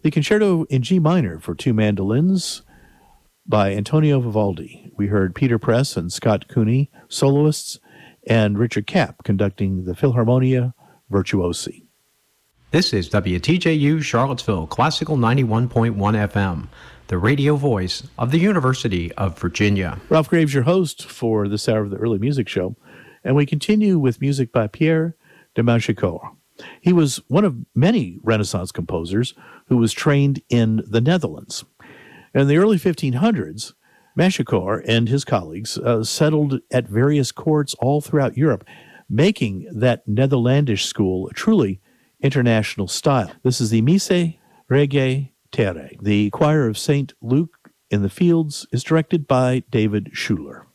The Concerto in G minor for two mandolins by Antonio Vivaldi. We heard Peter Press and Scott Cooney, soloists, and Richard Kapp conducting the Philharmonia Virtuosi. This is WTJU Charlottesville Classical 91.1 FM, the radio voice of the University of Virginia. Ralph Graves, your host for this hour of the Early Music Show, and we continue with music by Pierre de Machecoul. He was one of many Renaissance composers who was trained in the Netherlands. In the early 1500s, Machecoul and his colleagues settled at various courts all throughout Europe, making that Netherlandish school a truly international style. This is the Missa Regia Terrae. The choir of St. Luke in the Fields is directed by David Schuller.